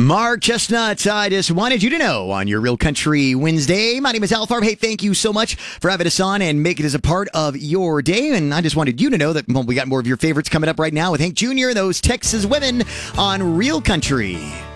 Mark Chestnut, I just wanted you to know on your Real Country Wednesday. My name is Al Farb. Hey, thank you so much for having us on and making us a part of your day. And I just wanted you to know that we got more of your favorites coming up right now with Hank Jr. and those Texas women on Real Country.